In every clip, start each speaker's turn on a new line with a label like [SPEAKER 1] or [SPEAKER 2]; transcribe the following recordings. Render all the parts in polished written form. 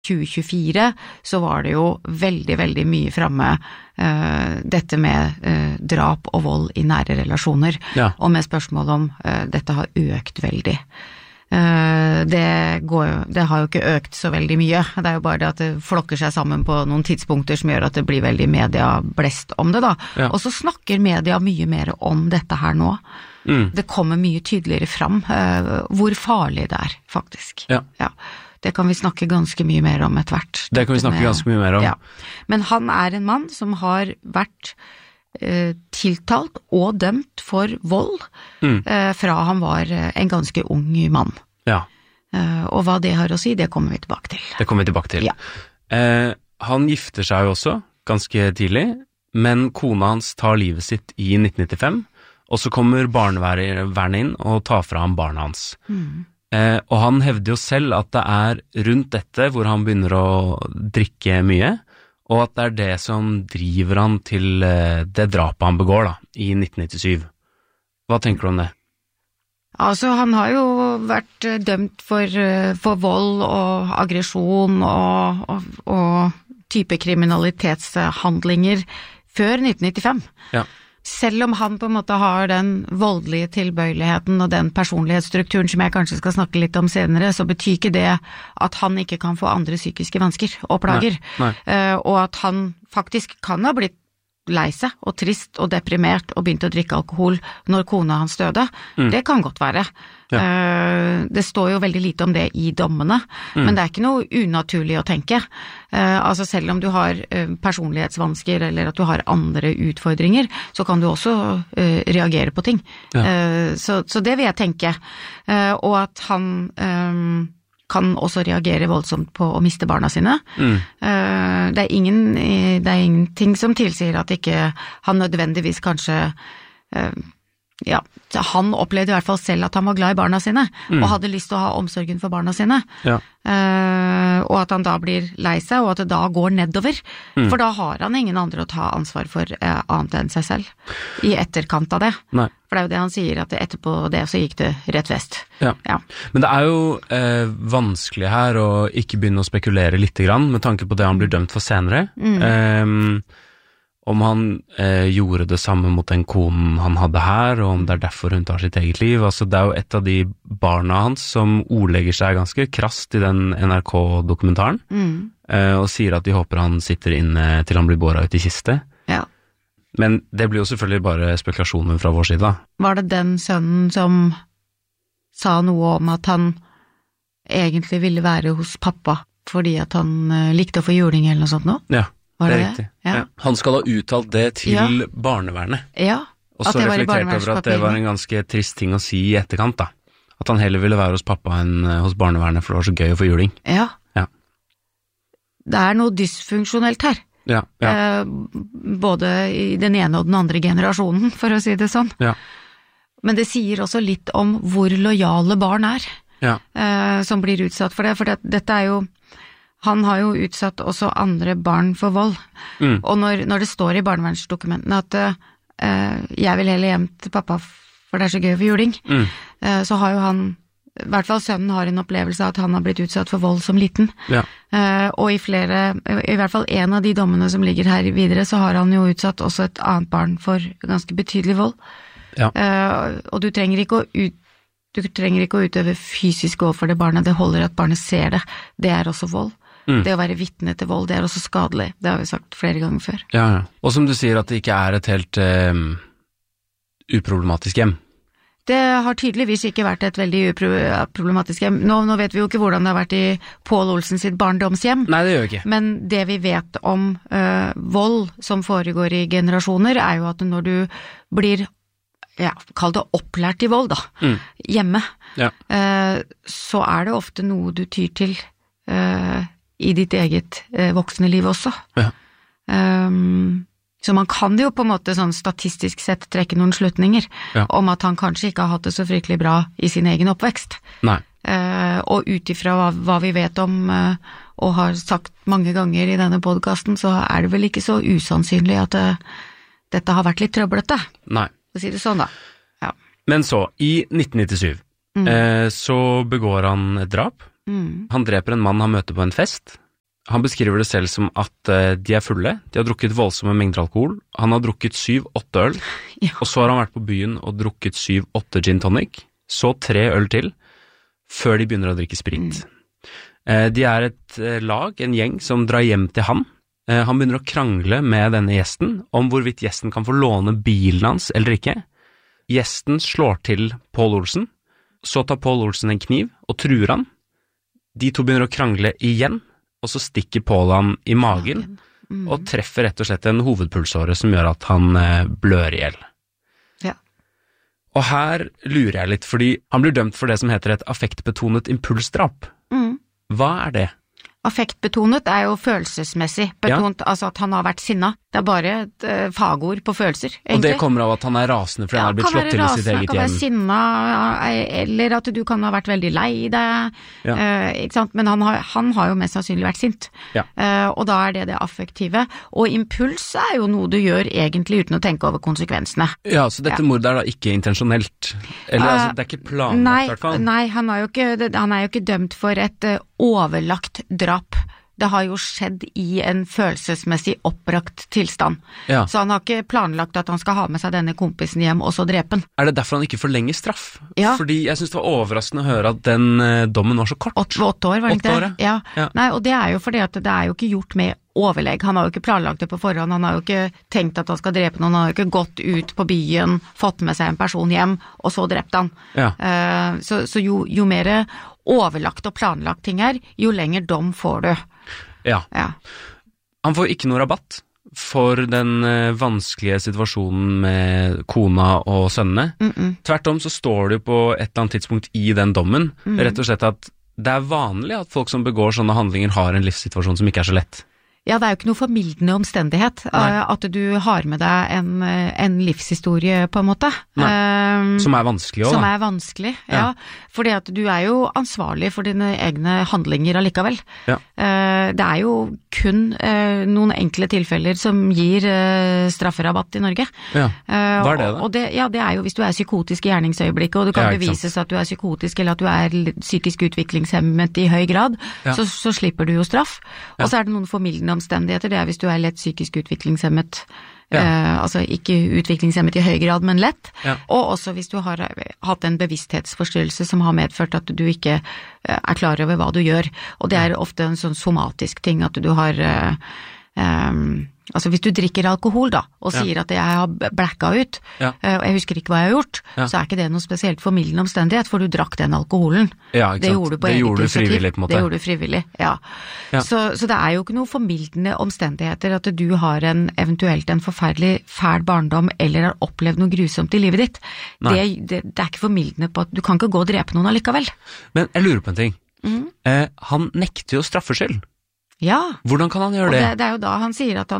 [SPEAKER 1] 2024 så var det jo veldig, veldig mye fremme dette med drap og vold i nære relasjoner, og med spørsmål om dette har økt veldig. Det har jo ikke økt så veldig mye, det er jo bare det at det flokker seg sammen på noen tidspunkter som gjør at det blir veldig medieblest om det da, og så snakker media mye mer om dette her nå. Det kommer mye tydeligere fram hvor farlig det er, faktisk. Ja. Det kan vi snakke ganske mye mer om etter hvert.
[SPEAKER 2] Det kan vi snakke ganske mye mer om.
[SPEAKER 1] Ja. Men han er en mann som har vært tiltalt og dømt for vold fra han var en ganske ung mann. Ja. Og hva det har å si, det kommer vi tilbake til.
[SPEAKER 2] Det kommer vi tilbake til. Ja. Han gifter seg jo også ganske tidlig, men kona hans tar livet sitt i 1995, og så kommer barnevernet inn og tar fra ham barna hans. Og han hevder jo selv at det er rundt dette hvor han begynner å drikke mye, og at det er det som driver han til det drapet han begår da, i 1997. Hva tenker du om det?
[SPEAKER 1] Altså, han har jo vært dømt for vold og aggresjon og type kriminalitetshandlinger før 1995. Ja. Selv om han på en måte har den voldelige tilbøyeligheten og den personlighetsstrukturen som jeg kanskje skal snakke litt om senere, så betyr ikke det at han ikke kan få andre psykiske vansker og plager. Nei. Og at han faktisk kan ha blitt lei seg og trist og deprimert og begynt å drikke alkohol når kona hans døde. Det kan godt være. Ja. Det står jo veldig lite om det i dommene, men det er ikke noe unaturlig å tenke. Altså selv om du har personlighetsvansker eller at du har andre utfordringer, så kan du også reagere på ting. Ja. Så det vil jeg tenke. Og at han kan også reagere voldsomt på å miste barna sine. Det er ingenting som tilsier at ikke han nødvendigvis kanskje han opplevde i hvert fall selv at han var glad i barna sine, og hadde lyst til å ha omsorgen for barna sine. Ja. Og at han da blir lei seg, og at det da går nedover. For da har han ingen andre å ta ansvar for annet enn seg selv, i etterkant av det. Nei. For det er jo det han sier, at etterpå det så gikk det rett vest. Ja. Ja.
[SPEAKER 2] Men det er jo vanskelig her å ikke begynne å spekulere litt grann, med tanke på det han blir dømt for senere. Om han gjorde det samme mot den konen han hadde her, og om det er derfor hun tar sitt eget liv. Altså, det er jo et av de barna hans som ordlegger seg ganske krast i den NRK-dokumentaren, og sier at de håper han sitter inne til han blir båret ut i kiste. Ja. Men det blir jo selvfølgelig bare spekulasjoner fra vår side.
[SPEAKER 1] Var det den sønnen som sa noe om at han egentlig ville være hos pappa, fordi at han likte å få juling eller noe sånt nå?
[SPEAKER 2] Ja. Det er riktig. Ja. Ja. Han skal ha uttalt det til barnevernet. Ja, og så reflektert over at det var en ganske trist ting å si i etterkant da. At han heller ville være hos pappa enn hos barnevernet, for det var så gøy å få juling. Ja. Ja.
[SPEAKER 1] Det er noe dysfunksjonelt her. Ja. Ja. Både i den ene og den andre generasjonen, for å si det sånn. Ja. Men det sier også litt om hvor lojale barn er, som blir utsatt for det. For dette er jo... Han har jo utsatt også andre barn for vold. Og når det står i barnevernsdokumentene at jeg vil heller hjem til pappa for det er så gøy for juling, så har jo han, i hvert fall sønnen har en opplevelse av at han har blitt utsatt for vold som liten. Ja. Og i hvert fall en av de dommene som ligger her videre, så har han jo utsatt også et annet barn for ganske betydelig vold. Ja. Og du trenger ikke å utøve fysisk vold for det barnet, det holder at barnet ser det. Det er også vold. Det å være vitne til vold, det er også skadelig. Det har vi sagt flere ganger før.
[SPEAKER 2] Ja, ja. Og som du sier at det ikke er et helt uproblematisk hjem.
[SPEAKER 1] Det har tydeligvis ikke vært et veldig uproblematisk hjem. Nå vet vi jo ikke hvordan det har vært i Pål Olsen sitt barndomshjem.
[SPEAKER 2] Nei, det gjør vi ikke.
[SPEAKER 1] Men det vi vet om vold som foregår i generasjoner, er jo at når du blir, kall det opplært i vold da, hjemme, så er det ofte noe du tyr til i ditt eget voksne liv også. Ja. Så man kan jo på en måte sånn statistisk sett trekke noen slutninger om at han kanskje ikke har hatt det så fryktelig bra i sin egen oppvekst. Nei. Og utifra hva vi vet om og har sagt mange ganger i denne podcasten, så er det vel ikke så usannsynlig at dette har vært litt trøblete. Nei. Så si det sånn da. Ja.
[SPEAKER 2] Men så, i 1997, så begår han et drap. Han dreper en mann han møter på en fest, Han beskriver det selv som at de fulle, de har drukket voldsomme mengder alkohol, han har drukket 7-8 øl, og så har han vært på byen og drukket 7-8 gin tonic, så 3 øl til, før de begynner å drikke sprit. De et lag, en gjeng, som drar hjem til han. Han begynner å krangle med denne gjesten om hvorvidt gjesten kan få låne bilen hans eller ikke. Gjesten slår til Pål Olsen, så tar Pål Olsen en kniv og truer han. De to begynner å krangle igjen, og så stikker Pål han i magen og treffer rett og slett en hovedpulsåre som gjør at han blør ihjel.
[SPEAKER 1] Ja.
[SPEAKER 2] Og her lurer jeg litt, fordi han blir dømt for det som heter et affektbetonet impulsdrap. Hva det?
[SPEAKER 1] Affektbetonet jo følelsesmessig betont, altså at han har vært sinna. Det bare et fagord på følelser, egentlig.
[SPEAKER 2] Og det kommer av at han rasende fordi han har blitt slått til i sitt eget hjem.
[SPEAKER 1] Kan være sinna, eller at du kan ha vært veldig lei deg, ikke sant? Men han har jo mest sannsynlig vært sint.
[SPEAKER 2] Ja.
[SPEAKER 1] Og da det affektive. Og impuls jo noe du gjør egentlig uten å tenke over konsekvensene.
[SPEAKER 2] Ja, så dette mordet da ikke intensjonelt? Eller altså, det ikke planlagt i hvert fall?
[SPEAKER 1] Nei, han jo ikke dømt for et overlagt drap. Det har jo skjedd i en følelsesmessig opprakt tilstand.
[SPEAKER 2] Ja.
[SPEAKER 1] Så han har ikke planlagt at han skal ha med seg denne kompisen hjem og så drepe han.
[SPEAKER 2] Det derfor han ikke forlenger straff?
[SPEAKER 1] Ja.
[SPEAKER 2] Fordi jeg synes det var overraskende å høre at den dommen var så kort.
[SPEAKER 1] 8 år, var det ikke det?
[SPEAKER 2] Ja.
[SPEAKER 1] Nei, og det jo fordi at det jo ikke gjort med overlegg. Han har jo ikke planlagt det på forhånd, han har jo ikke tenkt at han skal drepe noen, han har jo ikke gått ut på byen, fått med seg en person hjem, og så drept han.
[SPEAKER 2] Ja.
[SPEAKER 1] Så jo mer overlagt og planlagt ting jo lenger dom får du.
[SPEAKER 2] Ja. Han får ikke noe rabatt for den vanskelige situasjonen med kona og sønnene. Tvert om så står det på et eller annet tidspunkt i den dommen, rett og slett at det vanlig at folk som begår sånne handlinger har en livssituasjon som ikke så lett.
[SPEAKER 1] Ja, det jo ikke noe formildende omstendighet at du har med deg en livshistorie på en måte.
[SPEAKER 2] Som vanskelig også, da.
[SPEAKER 1] Som vanskelig, ja. Fordi at du jo ansvarlig for dine egne handlinger allikevel.
[SPEAKER 2] Ja.
[SPEAKER 1] Det jo kun noen enkle tilfeller som gir strafferabatt i Norge.
[SPEAKER 2] Ja. Hva det da?
[SPEAKER 1] Og det jo hvis du psykotisk i gjerningsøyeblikket, og du kan bevises at du psykotisk eller at du psykisk utviklingshemmet i høy grad, så slipper du jo straff. Og så det noen formildende omstendigheter, det hvis du lett psykisk utviklingshemmet, altså ikke utviklingshemmet i høy grad, men lett, og også hvis du har hatt en bevissthetsforstyrrelse som har medført at du ikke klar over hva du gjør, og det ofte en sånn somatisk ting at du har altså hvis du drikker alkohol da, og sier at jeg har blacka ut, og jeg husker ikke hva jeg har gjort, så ikke det noe spesielt formildende omstendighet, for du drakk den alkoholen.
[SPEAKER 2] Ja, ikke sant?
[SPEAKER 1] Det gjorde du på eget initiativ.
[SPEAKER 2] Frivillig, på en måte.
[SPEAKER 1] Det gjorde du frivillig, ja. Så det jo ikke noe formildende omstendigheter at du har eventuelt en forferdelig fæl barndom, eller har opplevd noe grusomt i livet ditt. Det ikke formildende på at du kan ikke gå og drepe noen allikevel.
[SPEAKER 2] Men jeg lurer på en ting. Han nekter jo straffskyld.
[SPEAKER 1] Ja.
[SPEAKER 2] Hvordan kan han gjøre det?
[SPEAKER 1] Og det jo da han sier at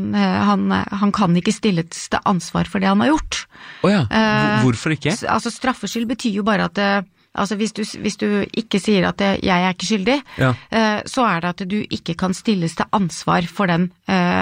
[SPEAKER 1] han kan ikke stilles til ansvar for det han har gjort.
[SPEAKER 2] Åja, hvorfor ikke?
[SPEAKER 1] Altså straffskyld betyr jo bare at altså hvis du ikke sier at jeg ikke skyldig, så det at du ikke kan stilles til ansvar for den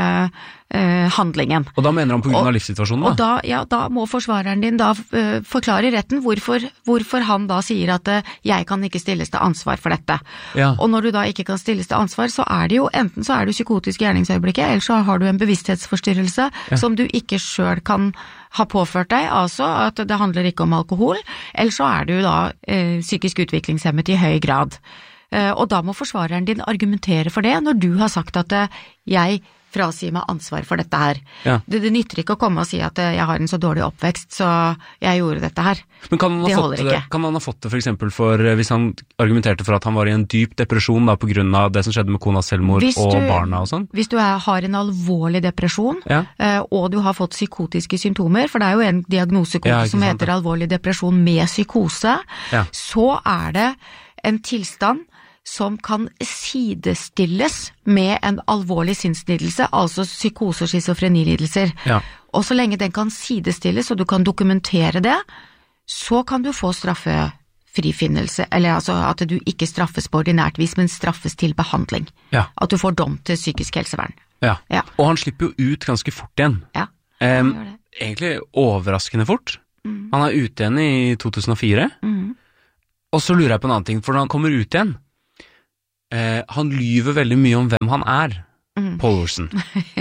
[SPEAKER 1] handlingen.
[SPEAKER 2] Og da mener han på grunn av livssituasjonen da?
[SPEAKER 1] Og da må forsvareren din da forklare i retten hvorfor han da sier at jeg kan ikke stilles til ansvar for dette.
[SPEAKER 2] Ja. Og
[SPEAKER 1] når du da ikke kan stilles til ansvar, så det jo enten så du psykotisk i gjerningsøyeblikket, eller så har du en bevissthetsforstyrrelse som du ikke selv kan ha påført deg, altså at det handler ikke om alkohol, eller så du da psykisk utviklingshemmet i høy grad. Og da må forsvareren din argumentere for det når du har sagt at jeg frasier meg ansvar for dette her. Ja. Det nytter ikke å komme og si at jeg har en så dårlig oppvekst, så jeg gjorde dette her.
[SPEAKER 2] Men kan han ha fått det for eksempel for hvis han argumenterte for at han var i en dyp depresjon da, på grunn av det som skjedde med konas selvmord og barna og sånn? Hvis
[SPEAKER 1] du har en alvorlig depresjon, og du har fått psykotiske symptomer, for det jo en diagnosekode som heter alvorlig depresjon med psykose, så det en tilstand som kan sidestilles med en alvorlig sinnslidelse, altså psykose- og schizofrenilidelser. Ja. Og så lenge den kan sidestilles, og du kan dokumentere det, så kan du få straffefrifinnelse, eller altså at du ikke straffes på ordinært vis, men straffes til behandling. Ja. At du får dom til psykisk helsevern.
[SPEAKER 2] Ja. Ja. Og han slipper jo ut ganske fort igjen.
[SPEAKER 1] Ja,
[SPEAKER 2] egentlig overraskende fort. Han ute igjen i 2004. Og så lurer jeg på en annen ting, for når han kommer ut igjen, han lyver veldig mye om hvem han Paul Olsen.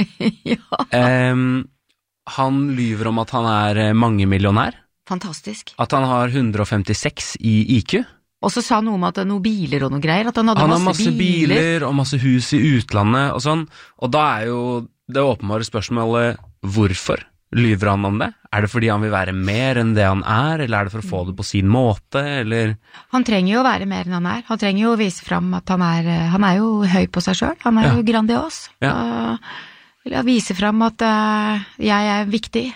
[SPEAKER 1] Ja.
[SPEAKER 2] Han lyver om at han mangemillionær.
[SPEAKER 1] Fantastisk.
[SPEAKER 2] At han har 156 i IQ.
[SPEAKER 1] Og så sa han noe om at det noen biler og noe greier, at han hadde masse biler
[SPEAKER 2] og masse hus i utlandet og sånn. Og da jo det åpenbare spørsmålet, hvorfor lyver han om det? Det fordi han vil være mer enn det han eller det for å få det på sin måte, eller? Han
[SPEAKER 1] trenger jo å være mer enn han Han trenger jo å vise frem at han jo høy på seg selv. Han jo grandios.
[SPEAKER 2] Ja.
[SPEAKER 1] Vil vise frem at jeg viktig.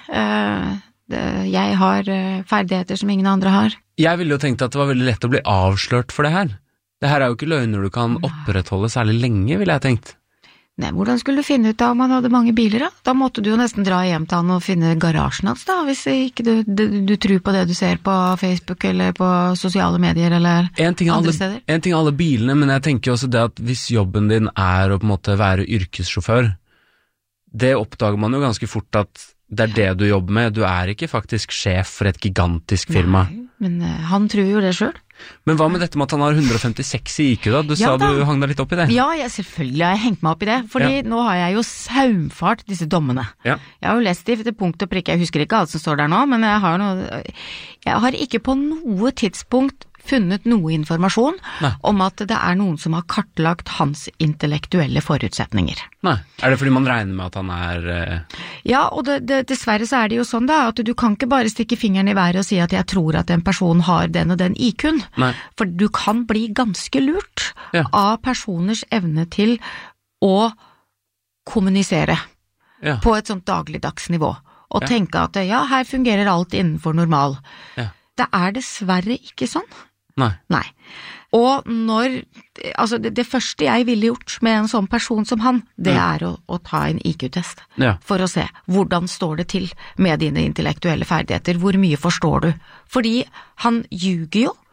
[SPEAKER 1] Jeg har ferdigheter som ingen andre har.
[SPEAKER 2] Jeg ville jo tenkt at det var veldig lett å bli avslørt for det her. Det her jo ikke løgner du kan opprettholde særlig lenge, ville jeg tenkt.
[SPEAKER 1] Nei, hvordan skulle du finne ut av om han hadde mange biler da? Da måtte du jo nesten dra hjem til han og finne garasjen hans da, hvis ikke du tror på det du ser på Facebook eller på sosiale medier eller andre steder.
[SPEAKER 2] En ting alle bilene, men jeg tenker også det at hvis jobben din å på en måte være yrkessjåfør, det oppdager man jo ganske fort at det det du jobber med, du ikke faktisk sjef for et gigantisk firma.
[SPEAKER 1] Nei, men han tror jo det selv.
[SPEAKER 2] Men hva med dette med at han har 156 i IQ da? Du sa du hang deg litt opp i det.
[SPEAKER 1] Ja, selvfølgelig har jeg hengt meg opp i det, fordi nå har jeg jo saumfart disse dommene.
[SPEAKER 2] Ja.
[SPEAKER 1] Jeg har jo lest de til punkt og prikk, jeg husker ikke alt som står der nå, men jeg har ikke på noe tidspunkt funnet noe informasjon om at det noen som har kartlagt hans intellektuelle forutsetninger.
[SPEAKER 2] Nei, det fordi man regner med at han
[SPEAKER 1] Ja, og dessverre så det jo sånn da, at du kan ikke bare stikke fingeren i været og si at jeg tror at en person har den og den IQ-en, for du kan bli ganske lurt av personers evne til å kommunisere på et sånt dagligdags nivå, og tenke at her fungerer alt innenfor normal. Det dessverre ikke sånn. Nei. Og altså det første jeg ville gjort med en sånn person som han, det å ta en IQ-test, for å se hvordan står det til med dine intellektuelle ferdigheter, hvor mye forstår du? Fordi han ljuger jo,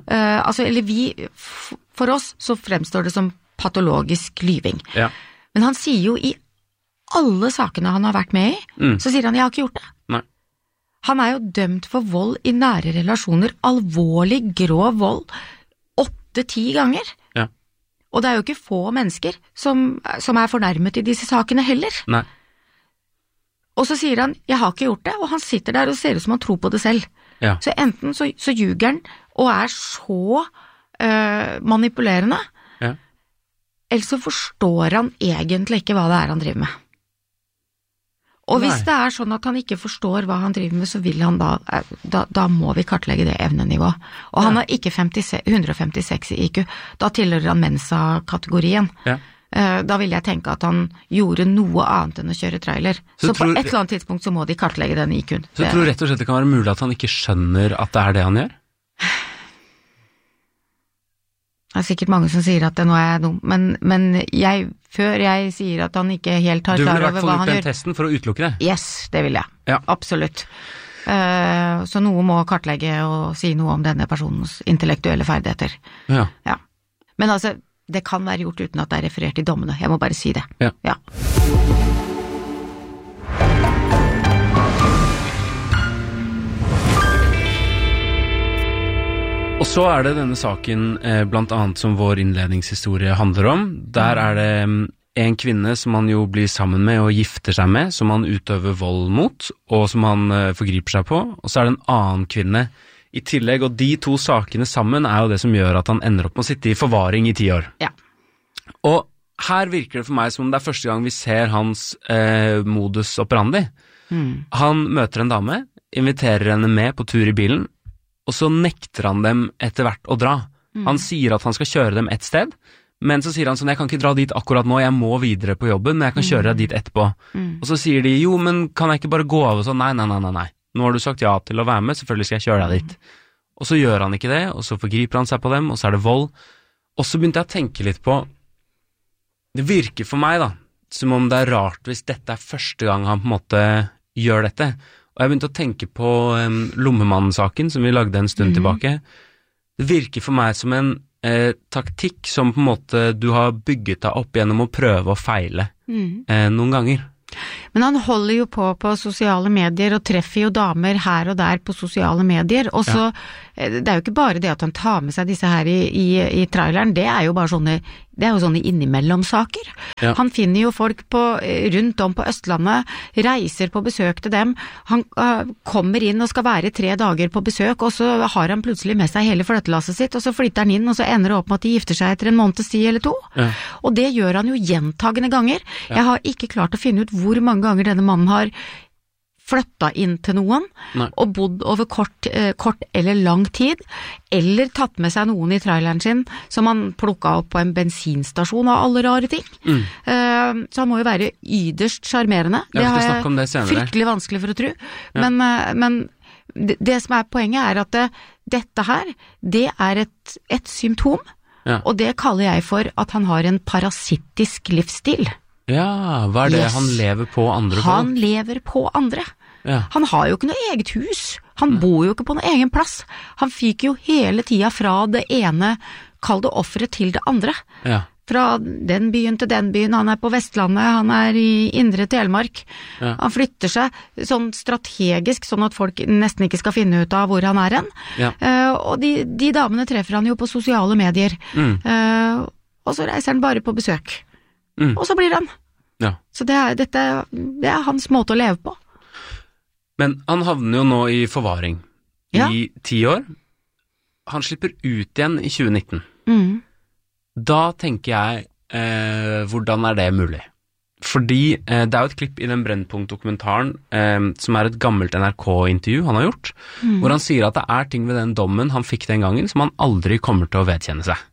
[SPEAKER 1] for oss så fremstår det som patologisk lyving. Men han sier jo i alle sakene han har vært med i, så sier han, jeg har ikke gjort det. Han jo dømt for vold i nære relasjoner, alvorlig, grov vold, 8-10 ganger.
[SPEAKER 2] Ja.
[SPEAKER 1] Og det jo ikke få mennesker som fornærmet i disse sakene heller.
[SPEAKER 2] Nei.
[SPEAKER 1] Og så sier han, jeg har ikke gjort det, og han sitter der og ser ut som han tror på det selv.
[SPEAKER 2] Ja.
[SPEAKER 1] Så enten så ljuger han, og så manipulerende, eller så forstår han egentlig ikke hva det han driver med. Og hvis det sånn at han ikke forstår hva han driver med, så vil han da må vi kartlegge det evnenivået. Og han har ikke 156 i IQ, da tilhører han Mensa-kategorien.
[SPEAKER 2] Ja.
[SPEAKER 1] Da vil jeg tenke at han gjorde noe annet enn å kjøre trailer. Så på et eller annet tidspunkt så må de kartlegge den IQ-en.
[SPEAKER 2] Så tror du rett og slett det kan være mulig at han ikke skjønner at det det han gjør? Det sikkert mange som sier at nå jeg dum, men før jeg sier at han ikke helt har klar over hva han gjør. Du vil i hvert fall gjøre den testen for å utelukke det? Yes, det vil jeg. Ja. Absolutt. Så noe må kartlegge og si noe om denne personens intellektuelle ferdigheter. Ja. Ja. Men altså, det kan være gjort uten at det referert i dommene. Jeg må bare si det. Ja. Ja. Og så det denne saken blant annet som vår innledningshistorie handler om. Der det en kvinne som han jo blir sammen med og gifter seg med, som han utøver vold mot, og som han forgriper seg på. Og så det en annen kvinne i tillegg, og de to sakene sammen jo det som gjør at han ender opp med å sitte i forvaring i 10 år. Ja. Og her virker det for meg som om det første gang vi ser hans modus operandi. Han møter en dame, inviterer henne med på tur i bilen, og så nekter han dem etter hvert å dra. Han sier at han skal kjøre dem et sted, men så sier han sånn, jeg kan ikke dra dit akkurat nå, jeg må videre på jobben, men jeg kan kjøre deg dit etterpå. Og så sier de, jo, men kan jeg ikke bare gå av og sånn? Nei. Nå har du sagt ja til å være med, selvfølgelig skal jeg kjøre deg dit. Og så gjør han ikke det, og så forgriper han seg på dem, og så det vold. Og så begynte jeg å tenke litt på, det virker for meg da, som om det rart hvis dette første gang han på en måte gjør dette. Og jeg begynte å tenke på Lommemannen-saken som vi lagde en stund tilbake. Det virker for meg som en taktikk som på en måte du har bygget deg opp gjennom å prøve å feile noen ganger. Men han holder jo på sosiale medier og treffer jo damer her og der på sosiale medier, og så det jo ikke bare det at han tar med seg disse her i traileren, det jo bare sånne
[SPEAKER 1] det jo sånne innimellomsaker.
[SPEAKER 2] Ja.
[SPEAKER 1] Han finner jo folk rundt om på Østlandet, reiser på besøk til dem. Han kommer inn og skal være 3 dager på besøk, og så har han plutselig med seg hele flyttelasset sitt, og så flytter han inn, og så ender det opp med at de gifter seg etter en måneds tid eller 2.
[SPEAKER 2] Ja.
[SPEAKER 1] Og det gjør han jo gjentagende ganger. Jeg har ikke klart å finne ut hvor mange ganger denne mannen har flytta inn til noen, og bodd over kort eller lang tid, eller tatt med seg noen i traileren sin, som han plukket opp på en bensinstasjon og alle rare ting. Så han må jo være yderst charmerende. Det har jeg fryktelig vanskelig for å tro. Men det som poenget at dette her, det et symptom, og det kaller jeg for at han har en parasittisk livsstil.
[SPEAKER 2] Ja, hva det han lever på andre på?
[SPEAKER 1] Han lever på andre. Ja. Han har jo ikke noe eget hus. Han bor jo ikke på noen egen plass. Han fyker jo hele tida fra det ene, kall det offeret, til det andre.
[SPEAKER 2] Ja.
[SPEAKER 1] Fra den byen til den byen. Han på Vestlandet, han i Indre Telemark. Ja. Han flytter seg sånn strategisk, sånn at folk nesten ikke skal finne ut av hvor han hen. Ja. Og de damene treffer han jo på sosiale medier. Og så reiser han bare på besøk. Og så blir han.
[SPEAKER 2] Ja.
[SPEAKER 1] Så dette hans måte å leve på.
[SPEAKER 2] Men han havner jo nå i forvaring i 10 år. Han slipper ut igjen i 2019. Da tenker jeg, hvordan det mulig? Fordi det jo et klipp i den Brennpunkt-dokumentaren som et gammelt NRK-intervju han har gjort, hvor han sier at det ting ved den dommen han fikk den gangen som han aldri kommer til å vedkjenne seg.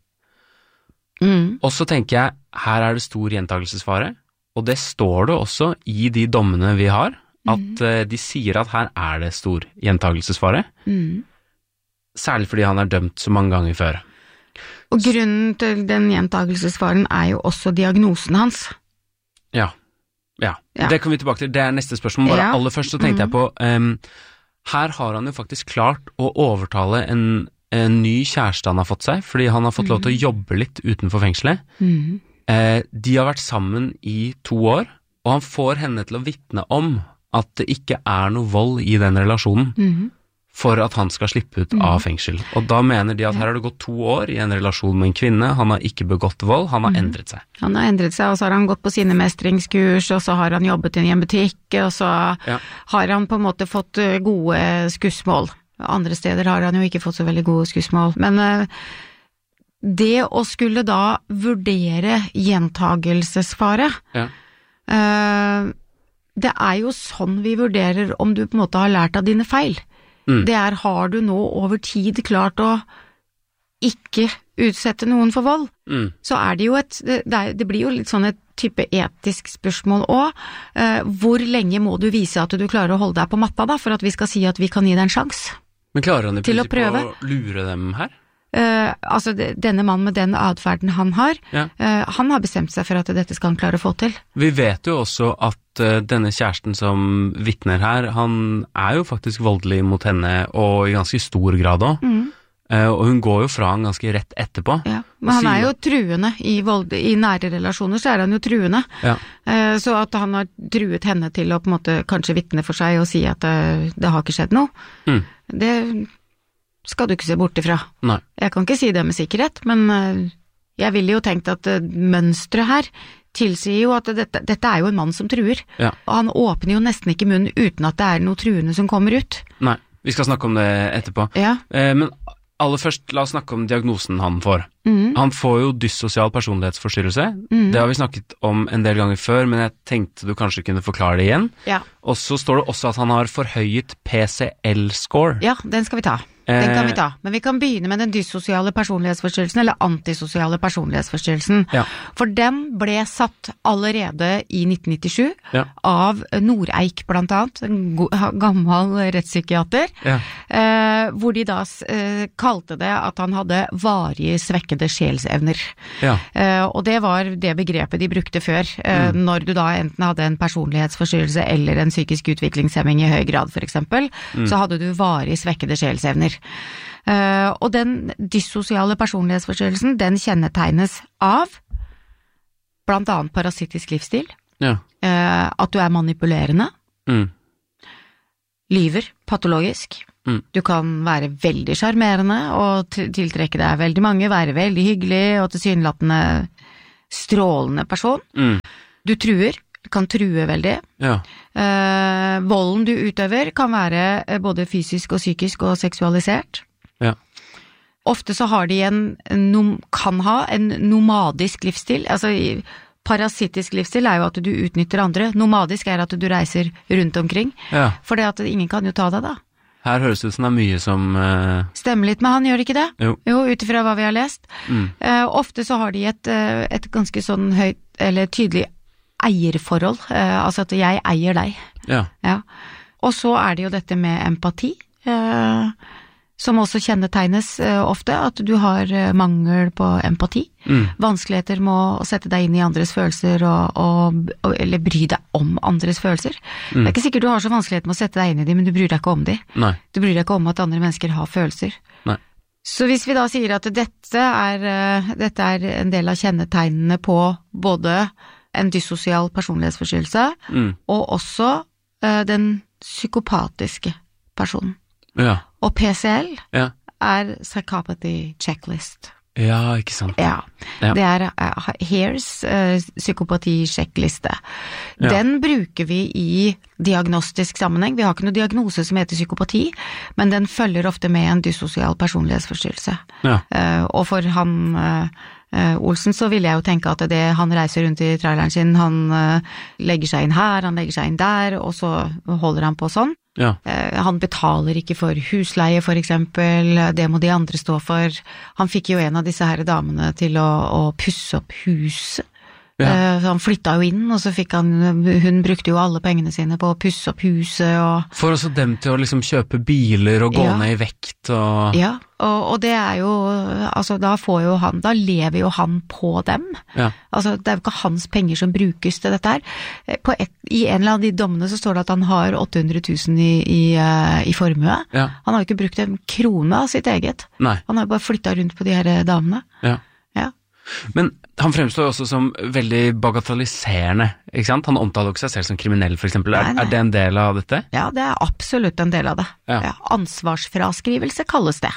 [SPEAKER 2] Og så tenker jeg, her det stor gjentagelsesfare, og det står det også i de dommene vi har, at de sier at her det stor gjentagelsesfare, særlig fordi han dømt så mange ganger før.
[SPEAKER 1] Og grunnen til den gjentagelsesfaren jo også diagnosen hans.
[SPEAKER 2] Ja. Det kommer vi tilbake til, det neste spørsmål. Bare aller først så tenkte jeg på, her har han jo faktisk klart å overtale en ny kjæreste han har fått seg, fordi han har fått lov til å jobbe litt utenfor fengselet. De har vært sammen i 2 år, og han får henne til å vitne om at det ikke noe vold i den relasjonen for at han skal slippe ut av fengsel. Og da mener de at her har det gått 2 år i en relasjon med en kvinne, han har ikke begått vold, han har endret seg.
[SPEAKER 1] Han har endret seg, og så har han gått på sine mestringskurs, og så har han jobbet i en butikk, og så har han på en måte fått gode skussmål. Andre steder har han jo ikke fått så veldig gode skussmål, men det å skulle da vurdere gjentagelsesfare, det jo sånn vi vurderer om du på en måte har lært av dine feil. Det har du nå over tid klart å ikke utsette noen for vold, så det jo det blir jo litt sånn et type etisk spørsmål også. Hvor lenge må du vise at du klarer å holde deg på matta da, for at vi skal si at vi kan gi deg en sjanse?
[SPEAKER 2] Men klarer han i prinsippet å lure dem her?
[SPEAKER 1] Altså denne mannen med den adferden han har, han har bestemt seg for at dette skal han klare å få til.
[SPEAKER 2] Vi vet jo også at denne kjæresten som vitner her, han jo faktisk voldelig mot henne, og i ganske stor grad også. Og hun går jo fra han ganske rett etterpå. Ja,
[SPEAKER 1] men han jo truende i nære relasjoner, så han jo truende. Ja. Så at han har truet henne til å på en måte kanskje vitne for seg og si at det har ikke skjedd noe, det skal du ikke se bort ifra.
[SPEAKER 2] Nei.
[SPEAKER 1] Jeg kan ikke si det med sikkerhet, men jeg ville jo tenkt at mønstret her tilsier jo at dette jo en mann som truer. Ja. Og han åpner jo nesten ikke munnen uten at det noe truende som kommer ut.
[SPEAKER 2] Nei, vi skal snakke om det etterpå.
[SPEAKER 1] Ja.
[SPEAKER 2] Men aller først, la oss snakke om diagnosen han får. Han får jo dyssosial personlighetsforstyrrelse. Det har vi snakket om en del ganger før, men jeg tenkte du kanskje kunne forklare det igjen.
[SPEAKER 1] Ja.
[SPEAKER 2] Og så står det også at han har forhøyet PCL-score.
[SPEAKER 1] Ja, den skal vi ta. Den kan vi ta. Men vi kan begynne med den dyssosiale personlighetsforstyrrelsen, eller antisosiale personlighetsforstyrrelsen.
[SPEAKER 2] Ja.
[SPEAKER 1] For den ble satt allerede i 1997 av Noreik blant annet, en gammel rettspsykiater, hvor de da kalte det at han hadde varig svekkede sjelsevner.
[SPEAKER 2] Ja.
[SPEAKER 1] Og det var det begrepet de brukte før, når du da enten hadde en personlighetsforstyrrelse eller en psykisk utviklingshemming i høy grad for eksempel, så hadde du varig svekkede sjelsevner. Og den dyssosiale personlighetsforstyrrelsen, den kjennetegnes av blant annet parasittisk livsstil, at du manipulerende, lyver patologisk, Du kan være veldig charmerende og tiltrekke deg veldig mange, være veldig hyggelig og tilsynelatende strålende person. Du kan true veldig.
[SPEAKER 2] Ja.
[SPEAKER 1] Volden du utøver kan være både fysisk og psykisk og seksualisert.
[SPEAKER 2] Ja.
[SPEAKER 1] Ofte så har de kan ha en nomadisk livsstil, altså parasittisk livsstil er jo at du utnytter andre, nomadisk er at du reiser rundt omkring, for det at ingen kan jo ta deg da.
[SPEAKER 2] Her høres det ut som det mye som
[SPEAKER 1] Stemmer litt med han, gjør det ikke det?
[SPEAKER 2] Jo,
[SPEAKER 1] utifra hva vi har lest. Ofte så har de et ganske sånn høyt, eller tydelig eierforhold, altså at jeg eier deg.
[SPEAKER 2] Ja.
[SPEAKER 1] Og så er det jo dette med empati, som også kjennetegnes ofte, at du har mangel på empati, vanskeligheter med å sette deg inn i andres følelser, eller bry deg om andres følelser. Det er ikke sikkert du har så vanskeligheter med å sette deg inn i dem, men du bryr deg ikke om dem.
[SPEAKER 2] Nei.
[SPEAKER 1] Du bryr deg ikke om at andre mennesker har følelser.
[SPEAKER 2] Nei.
[SPEAKER 1] Så hvis vi da sier at dette er en del av kjennetegnene på både en dyssosial personlighetsforstyrrelse, og også den psykopatiske personen.
[SPEAKER 2] Ja.
[SPEAKER 1] Og PCL er Psychopathy Checklist.
[SPEAKER 2] Ja, ikke sant.
[SPEAKER 1] Ja. Det er Hare's psykopati-sjekkliste. Den bruker vi i diagnostisk sammenheng. Vi har ikke noe diagnose som heter psykopati, men den følger ofte med en dyssosial personlighetsforstyrrelse. Og for han Olsen så vil jeg jo tenke at han reiser rundt i traileren sin, han legger seg inn her, han legger seg inn der, og så holder han på sånn. Han betaler ikke for husleie for eksempel, det må de andre stå for. Han fikk jo en av disse her damene til å pusse opp huset. Så han flyttet jo inn, og så hun brukte jo alle pengene sine på å pusse opp huset.
[SPEAKER 2] For også dem til å liksom kjøpe biler og gå ned i vekt og...
[SPEAKER 1] Ja, og det er jo, altså da lever jo han på dem. Altså det er jo ikke hans penger som brukes til dette her. I en eller annen av de dommene så står det at han har 800 000 i formue. Han har jo ikke brukt en krone av sitt eget.
[SPEAKER 2] Nei.
[SPEAKER 1] Han har bare flyttet rundt på de her damene.
[SPEAKER 2] Men han fremstår også som veldig bagatelliserende, ikke sant? Han omtaler ikke seg selv som kriminell, for eksempel. Er det en del av dette?
[SPEAKER 1] Ja, det er absolutt en del av det. Ansvarsfraskrivelse kalles det.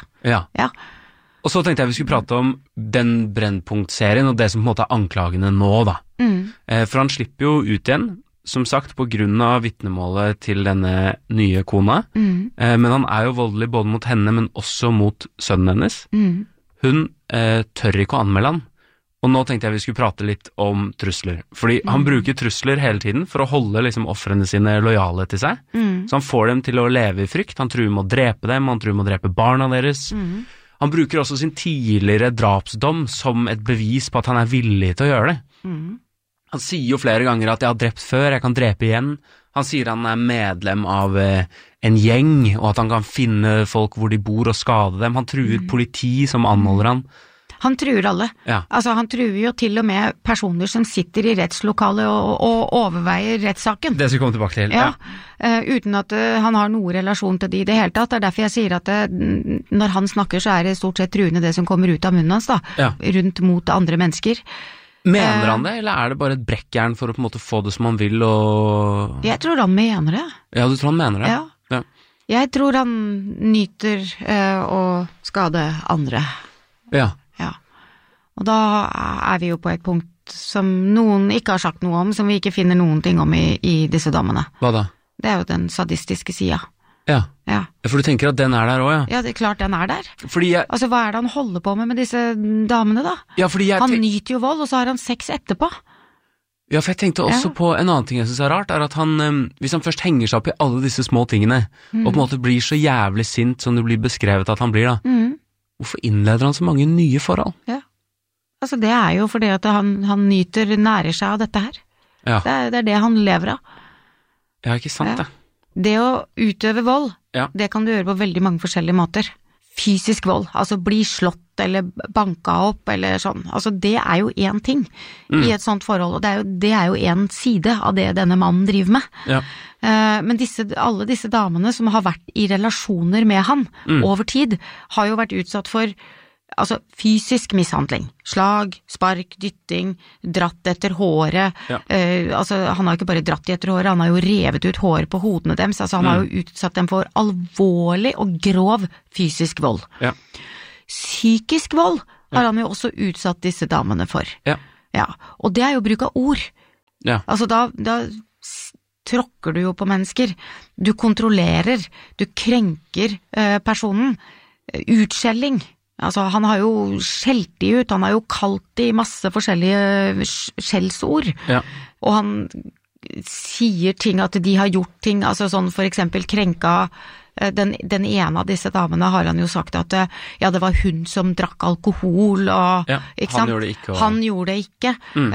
[SPEAKER 1] Og
[SPEAKER 2] så tenkte jeg vi skulle prate om den Brennpunkt-serien, og det som på en måte er anklagene nå, da. For han slipper jo ut igjen, som sagt, på grunn av vitnemålet til denne nye kona. Men han er jo voldelig både mot henne, men også mot sønnen hennes. Hun tør ikke å anmelde han. Og nå tenkte jeg vi skulle prate litt om trusler. Fordi han bruker trusler hele tiden for å holde liksom ofrene sine lojale til seg. Så han får dem til å leve i frykt. Han truer med å drepe dem, han truer med å drepe barna deres. Han bruker også sin tidligere drapsdom som et bevis på at han er villig til å gjøre det. Han sier jo flere ganger at jeg har drept før, jeg kan drepe igjen. Han sier han er medlem av en gjeng, og at han kan finne folk hvor de bor og skade dem. Han truer politi som anholder han.
[SPEAKER 1] Han truer alle. Altså han truer jo til og med personer som sitter i rettslokalet og overveier rettssaken. Det
[SPEAKER 2] skal vi komme tilbake til.
[SPEAKER 1] Uten at han har noe relasjon til det i det hele tatt. Det er derfor jeg sier at når han snakker så er det stort sett truende det som kommer ut av munnen hans da, rundt mot andre mennesker.
[SPEAKER 2] Mener han det, eller er det bare et brekkjern for å på en måte få det som han vil?
[SPEAKER 1] Jeg tror han mener det.
[SPEAKER 2] Ja, du tror han mener det?
[SPEAKER 1] Ja. Jeg tror han nyter å skade andre.
[SPEAKER 2] Ja.
[SPEAKER 1] Og da er vi jo på et punkt som noen ikke har sagt noe om, som vi ikke finner noen ting om i disse dommene.
[SPEAKER 2] Hva da?
[SPEAKER 1] Det er jo den sadistiske sida.
[SPEAKER 2] Ja, for du tenker at den er der også,
[SPEAKER 1] Ja, det er klart den er der. Altså, hva er det han holder på med disse damene da? Han nyter jo vold, og så har han sex etterpå.
[SPEAKER 2] Ja, for jeg tenkte også på en annen ting jeg synes er rart, er at han, hvis han først henger seg opp i alle disse små tingene, og på en måte blir så jævlig sint som det blir beskrevet at han blir da, hvorfor innleder han så mange nye forhold?
[SPEAKER 1] Altså, det er jo fordi at han nærer seg av dette her. Det er det han lever av.
[SPEAKER 2] Ja, ikke sant det.
[SPEAKER 1] Det å utøve vold, det kan du gjøre på veldig mange forskjellige måter. Fysisk vold, altså bli slått eller banka opp eller sånn. Altså det er jo en ting i et sånt forhold, og det er jo en side av det denne mannen driver med. Men alle disse damene som har vært i relasjoner med han over tid, har jo vært utsatt for altså fysisk mishandling, slag, spark, dytting, dratt etter håret, altså han har jo ikke bare dratt etter håret, han har jo revet ut håret på hodene deres, altså han har jo utsatt dem for alvorlig og grov fysisk vold. Ja. Psykisk vold har han jo også utsatt disse damene for. Ja. Ja, og det er jo bruk av ord. Ja. Altså da tråkker du jo på mennesker, du kontrollerer, du krenker personen, utskjelling. Altså han har jo skjelt de ut, han har jo kalt de masse forskjellige skjellsord, og han sier ting at de har gjort ting, altså sånn for eksempel krenka den ene av disse damene har han jo sagt at ja, det var hun som drakk alkohol og, ikke sant? Han gjorde det ikke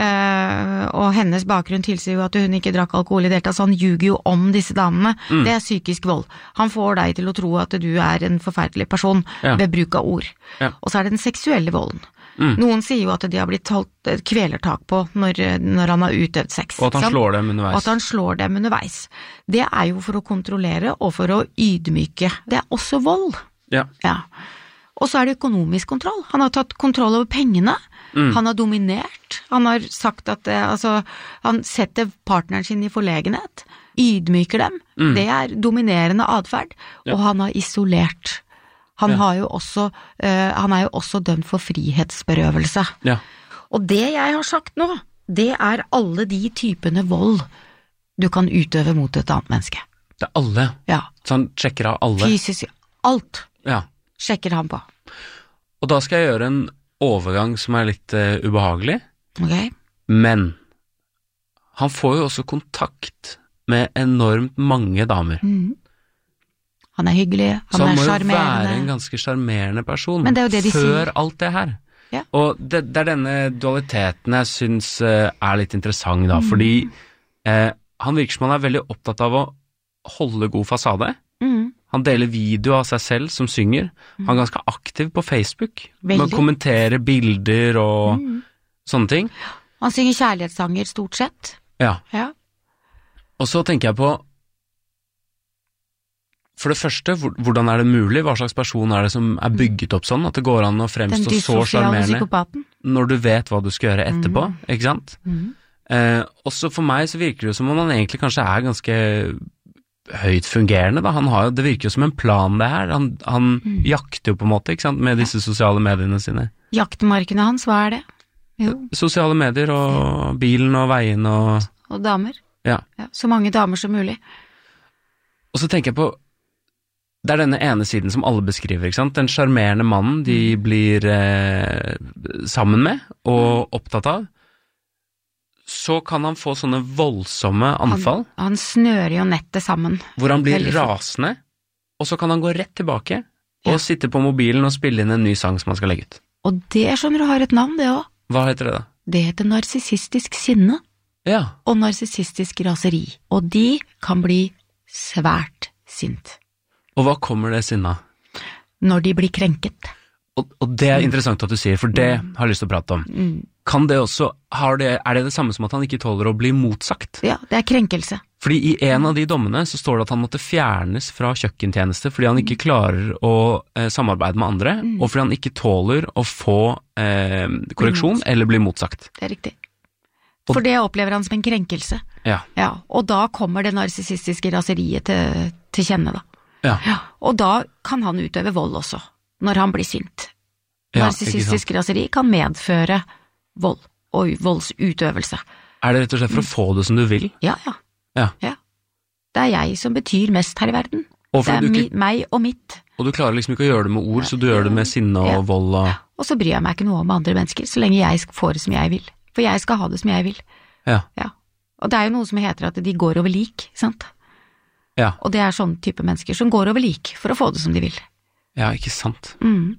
[SPEAKER 1] og hennes bakgrunn tilsier jo at hun ikke drakk alkohol i det hele tatt, så han ljuger jo om disse damene, det er psykisk vold. Han får deg til å tro at du er en forferdelig person ved bruk av ord. Og så er det den seksuelle volden. Noen sier jo at de har blitt holdt kvelertak på når han har utøvd sex.
[SPEAKER 2] Og at han slår dem underveis.
[SPEAKER 1] Og at han slår dem underveis. Det er jo for å kontrollere og for å ydmyke. Det er også vold. Ja. Og så er det økonomisk kontroll. Han har tatt kontroll over pengene. Han har dominert. Han har sagt at han setter partneren sin i forlegenhet, ydmyker dem. Det er dominerende adferd. Og han har isolert. Han er jo også dømt for frihetsberøvelse. Ja. Og det jeg har sagt nå, det er alle de typene vold du kan utøve mot et annet menneske.
[SPEAKER 2] Det er alle? Ja. Så han sjekker av alle?
[SPEAKER 1] Fysisk, alt sjekker han på.
[SPEAKER 2] Og da skal jeg gjøre en overgang som er litt ubehagelig.
[SPEAKER 1] Ok.
[SPEAKER 2] Men han får jo også kontakt med enormt mange damer.
[SPEAKER 1] Han er hyggelig, han er charmerende.
[SPEAKER 2] Så han må jo være en ganske charmerende person før alt det her. Ja. Og det er denne dualiteten jeg synes er litt interessant da, fordi han virker som han er veldig opptatt av å holde god fasade. Han deler video av seg selv som synger. Han er ganske aktiv på Facebook med å kommentere bilder og sånne ting.
[SPEAKER 1] Han synger kjærlighetssanger stort sett.
[SPEAKER 2] Ja. Og så tenker jeg på for det første, hvordan er det mulig? Hva slags person er det som er bygget opp sånn? At det går an å fremstå så charmerende når du vet hva du skal gjøre etterpå, ikke sant? Også for meg så virker det jo som om han egentlig kanskje er ganske høyt fungerende. Da. Det virker jo som en plan det her. Han jakter jo på en måte, ikke sant? Med disse sosiale mediene sine.
[SPEAKER 1] Jaktmarkene hans, hva er det? Jo.
[SPEAKER 2] Sosiale medier og bilen og veien og
[SPEAKER 1] damer.
[SPEAKER 2] Ja.
[SPEAKER 1] Så mange damer som mulig.
[SPEAKER 2] Og så tenker jeg på det er denne ene siden som alle beskriver, ikke sant? Den charmerende mannen de blir sammen med og opptatt av. Så kan han få sånne voldsomme anfall.
[SPEAKER 1] Han snører jo nettet sammen.
[SPEAKER 2] Hvor han blir rasende, og så kan han gå rett tilbake og sitte på mobilen og spille inn en ny sang som han skal legge ut.
[SPEAKER 1] Og det skjønner du har et navn, det også.
[SPEAKER 2] Hva heter det da?
[SPEAKER 1] Det heter narsissistisk sinne. Ja. Og narsissistisk raseri. Og de kan bli svært sint.
[SPEAKER 2] Og hva kommer det sinna?
[SPEAKER 1] Når de blir krenket.
[SPEAKER 2] Og det er interessant at du sier, for det har jeg lyst til å prate om. Kan det også, er det samme som at han ikke tåler å bli motsagt?
[SPEAKER 1] Ja, det er krenkelse.
[SPEAKER 2] Fordi i en av de dommene så står det at han måtte fjernes fra kjøkkentjeneste fordi han ikke klarer å samarbeide med andre, og fordi han ikke tåler å få korreksjon eller bli motsagt.
[SPEAKER 1] Det er riktig. For det opplever han som en krenkelse. Ja. Og da kommer det narsissistiske raseriet til kjenne da. Ja. Og da kan han utøve vold også, når han blir sint. Narsissistisk raseri kan medføre vold og voldsutøvelse.
[SPEAKER 2] Er det rett og slett for å få det som du vil?
[SPEAKER 1] Ja. Det er jeg som betyr mest her i verden. Det er meg og mitt.
[SPEAKER 2] Og du klarer liksom ikke å gjøre det med ord, så du gjør det med sinne og vold
[SPEAKER 1] og så bryr jeg meg ikke noe om andre mennesker, så lenge jeg får det som jeg vil. For jeg skal ha det som jeg vil. Ja. Og det er jo noe som heter at de går over lik, sant? Ja. Og det er sånn type mennesker som går over lik for å få det som de vil.
[SPEAKER 2] Ja, ikke sant.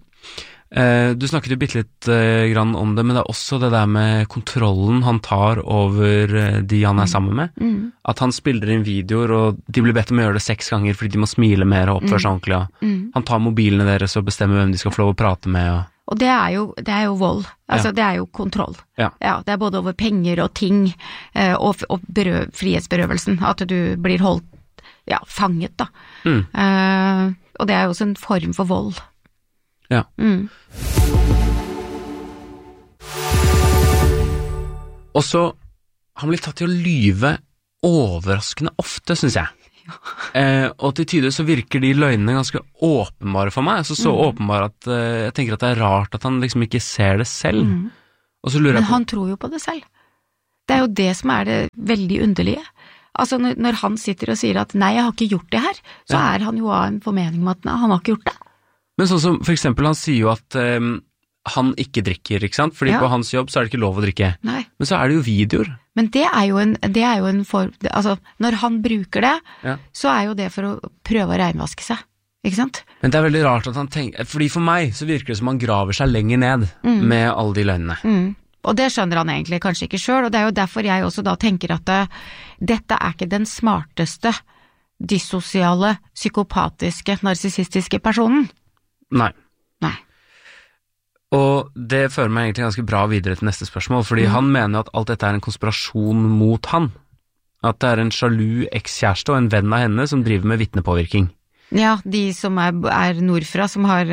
[SPEAKER 2] Du snakket jo bittelitt grann om det, men det er også det der med kontrollen han tar over de han er sammen med. At han spiller inn videoer, og de blir bedt om å gjøre det 6 ganger fordi de må smile mer og oppføre seg ordentlig. Han tar mobilene deres og bestemmer hvem de skal få lov å prate med.
[SPEAKER 1] Og det er jo vold. Altså, det er jo kontroll. Ja, det er både over penger og ting, og frihetsberøvelsen, at du blir holdt fanget da. Og det er jo også en form for vold. Ja.
[SPEAKER 2] Og så, han blir tatt til å lyve overraskende ofte, synes jeg. Og til tider så virker de løgnene ganske åpenbare for meg, så åpenbare at jeg tenker at det er rart at han liksom ikke ser det selv. Og så lurer jeg på...
[SPEAKER 1] Men han tror jo på det selv. Det er jo det som er det veldig underlige. Altså når han sitter og sier at nei, jeg har ikke gjort det her, så er han jo av en formening om at nei, han har ikke gjort det. Men
[SPEAKER 2] sånn som for eksempel han sier jo at han ikke drikker, ikke sant? Fordi på hans jobb så er det ikke lov å drikke.
[SPEAKER 1] Nei. Men
[SPEAKER 2] så er det jo videoer.
[SPEAKER 1] Men det er jo en form, altså når han bruker det, så er jo det for å prøve å regnvaske seg, ikke sant?
[SPEAKER 2] Men det er veldig rart at han tenker, fordi for meg så virker det som han graver seg lenger ned med alle de løgnene.
[SPEAKER 1] Og det skjønner han egentlig kanskje ikke selv, og det er jo derfor jeg også da tenker at dette er ikke den smarteste, dissosiale, psykopatiske, narsissistiske personen.
[SPEAKER 2] Nei. Og det fører meg egentlig ganske bra videre til neste spørsmål, fordi han mener at alt dette er en konspirasjon mot han. At det er en sjalu ekskjæreste og en venn av henne som driver med vitnepåvirkning.
[SPEAKER 1] Ja, de som er nordfra, som har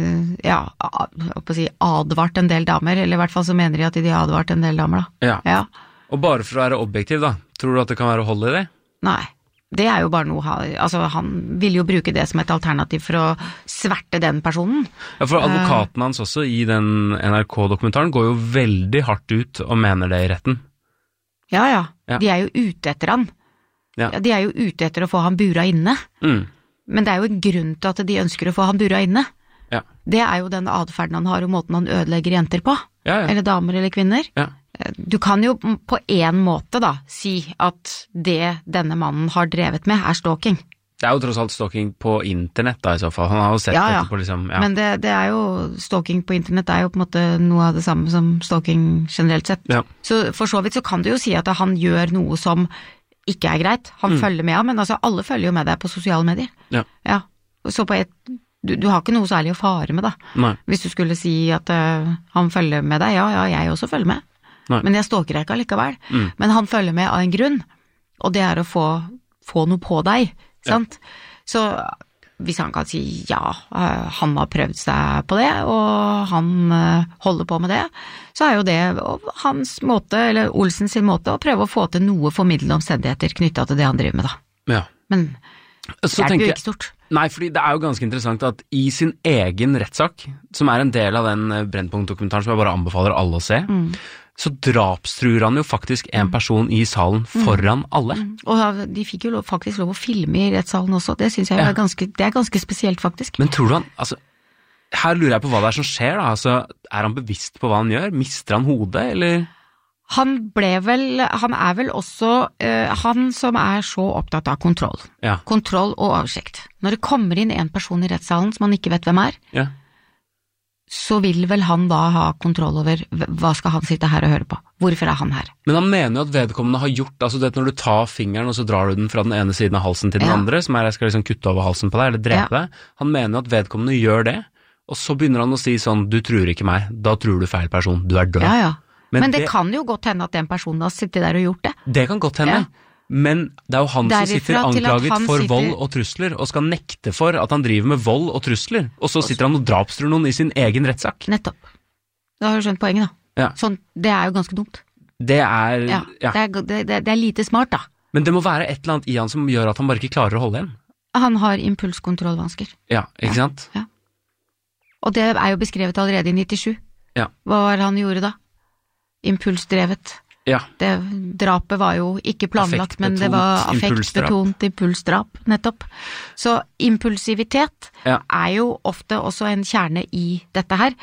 [SPEAKER 1] advart en del damer, eller i hvert fall så mener de at de har advart en del damer da.
[SPEAKER 2] Ja. Og bare for å være objektiv da, tror du at det kan være hold i det?
[SPEAKER 1] Nei. Det er jo bare noe, altså han vil jo bruke det som et alternativ for å sverte den personen. Ja, for
[SPEAKER 2] advokaten hans også i den NRK-dokumentaren går jo veldig hardt ut og mener det i retten.
[SPEAKER 1] Ja. De er jo ute etter han. Ja. De er jo ute etter å få han bura inne. Men det er jo en grunn til at de ønsker å få han bura inne. Ja. Det er jo den adferden han har og måten han ødelegger jenter på. Ja. Eller damer eller kvinner. Ja. Du kan jo på en måte da si at det denne mannen har drevet med er stalking.
[SPEAKER 2] Det er jo tross alt stalking på internett da i så fall. Han har jo sett dette på liksom... Ja.
[SPEAKER 1] Men det er jo, stalking på internett er jo på en måte noe av det samme som stalking generelt sett. Ja. Så for så vidt så kan du jo si at han gjør noe som ikke er greit. Han følger med, men altså alle følger jo med deg på sosiale medier. Ja. Så på du har ikke noe særlig å fare med da. Nei. Hvis du skulle si at han følger med deg, ja, jeg også følger med. Nei. Men jeg stalker ikke allikevel. Men han følger med av en grunn, og det er å få noe på deg, sant? Så hvis han kan si han har prøvd seg på det, og han holder på med det, så er jo det hans måte, eller Olsens sin måte, å prøve å få til noe formidlende omstendigheter knyttet til det han driver med da. Ja. Men det er jo ikke stort.
[SPEAKER 2] Nei, fordi det er jo ganske interessant at i sin egen rettssak, som er en del av den Brennpunkt-dokumentaren som jeg bare anbefaler alle å se, så drapstruer han jo faktisk en person i salen foran alle.
[SPEAKER 1] Og de fikk jo faktisk lov å filme i rettssalen også, det synes jeg det er ganske spesielt faktisk.
[SPEAKER 2] Men tror du han, altså, her lurer jeg på hva det er som skjer da, altså, er han bevisst på hva han gjør? Mister han hodet, eller?
[SPEAKER 1] Han er vel også, han som er så opptatt av kontroll. Ja. Kontroll og oversikt. Når det kommer inn en person i rettssalen som han ikke vet hvem er, så vil vel han da ha kontroll over hva skal han sitte her og høre på? Hvorfor er han her?
[SPEAKER 2] Men han mener jo at vedkommende har gjort, altså det når du tar fingeren og så drar du den fra den ene siden av halsen til den andre, som jeg skal liksom kutte over halsen på deg, eller drepe deg, han mener jo at vedkommende gjør det, og så begynner han å si sånn, du tror ikke meg, da tror du feil person, du er død.
[SPEAKER 1] Ja. Men det kan jo godt hende at den personen har sittet der og gjort det.
[SPEAKER 2] Det kan godt hende. Men det er jo han som sitter anklaget for vold og trusler, og skal nekte for at han driver med vold og trusler, og så sitter han og drapstruer noen i sin egen rettssak.
[SPEAKER 1] Nettopp. Da har du skjønt poenget da. Ja. Sånn, det er jo ganske dumt.
[SPEAKER 2] Det er...
[SPEAKER 1] Det er lite smart da.
[SPEAKER 2] Men det må være et eller annet i han som gjør at han bare ikke klarer å holde igjen.
[SPEAKER 1] Han har impulskontrollvansker.
[SPEAKER 2] Ja, ikke sant?
[SPEAKER 1] Ja. Og det er jo beskrevet allerede i 97. Ja. Hva var det han gjorde da? Impulsdrevet. Ja. Drapet var jo ikke planlagt, men det var affektbetont impulsdrap, nettopp. Så impulsivitet er jo ofte også en kjerne i dette her.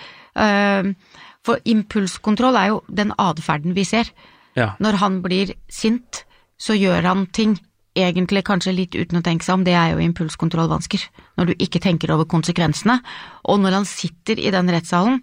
[SPEAKER 1] For impulskontroll er jo den adferden vi ser. Ja. Når han blir sint, så gjør han ting egentlig kanskje litt uten å tenke seg om, det er jo impulskontrollvansker. Når du ikke tenker over konsekvensene, og når han sitter i den rettssalen,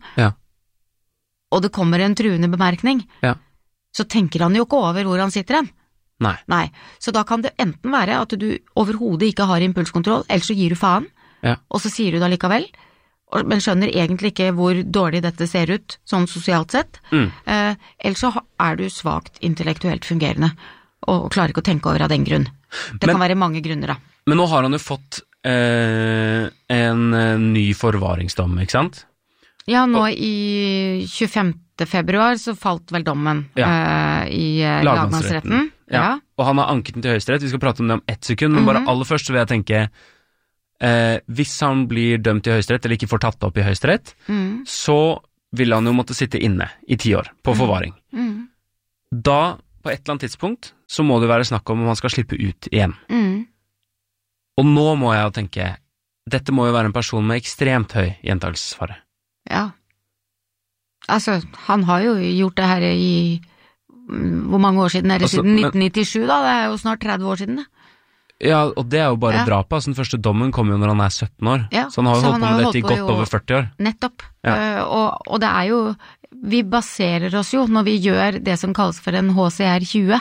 [SPEAKER 1] og det kommer en truende bemerkning, så tenker han jo ikke over hvor han sitter hen. Nei. Så da kan det enten være at du overhodet ikke har impulskontroll, eller så gir du faen, og så sier du det likevel, men skjønner egentlig ikke hvor dårlig dette ser ut, sånn sosialt sett, eller så er du svagt intellektuelt fungerende, og klarer ikke å tenke over av den grunn. Det kan være mange grunner da.
[SPEAKER 2] Men nå har han jo fått en ny forvaringsdom, ikke sant?
[SPEAKER 1] Ja, nå i 25. februar så falt vel dommen i lagmannsretten.
[SPEAKER 2] Ja. Og han har anket den til Høyesterett. Vi skal prate om det om 1 sekund, men bare aller først så vil jeg tenke, hvis han blir dømt i Høyesterett, eller ikke får tatt opp i Høyesterett, så vil han jo måtte sitte inne i 10 år på forvaring. Da, på et eller annet tidspunkt, så må det være snakk om han skal slippe ut igjen. Og nå må jeg jo tenke, dette må jo være en person med ekstremt høy gjentakelsesfare.
[SPEAKER 1] Ja. Altså, han har jo gjort det her i hvor mange år siden er det? Siden 1997 da, det er jo snart 30 år siden det. Ja,
[SPEAKER 2] og det er jo bare drapet, altså den første dommen kom jo når han er 17 år, så han har jo holdt på med dette i godt over 40 år.
[SPEAKER 1] Nettopp, og det er jo, vi baserer oss jo, når vi gjør det som kalles for en HCR 20,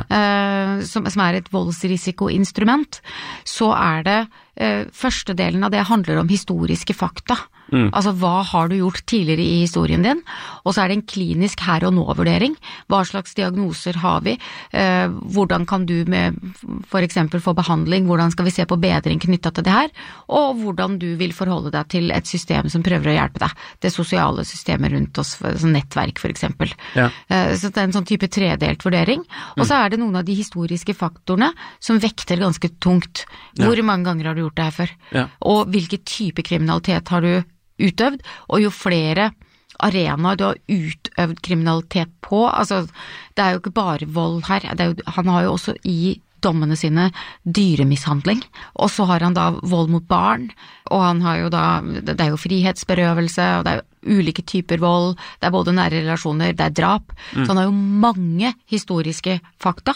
[SPEAKER 1] som er et voldsrisikoinstrument, så er det, første delen av det handler om historiske fakta. Altså, hva har du gjort tidligere i historien din? Og så er det en klinisk her og nå-vurdering. Hva slags diagnoser har vi? Hvordan kan du med for eksempel få behandling? Hvordan skal vi se på bedring knyttet til det her? Og hvordan du vil forholde deg til et system som prøver å hjelpe deg. Det sosiale systemet rundt oss, som nettverk for eksempel. Så det er en sånn type tredelt vurdering. Og så er det noen av de historiske faktorene som vekter ganske tungt. Hvor mange ganger har du gjort det her før? Og hvilke type kriminalitet har du utøvd, og jo flere arenaer du har utøvd kriminalitet på, altså det er jo ikke bare vold her, han har jo også i dommene sine dyremishandling, og så har han da vold mot barn, og han har jo da, det er jo frihetsberøvelse, og det er jo ulike typer vold, det er både nære relasjoner, det er drap, så han har jo mange historiske fakta,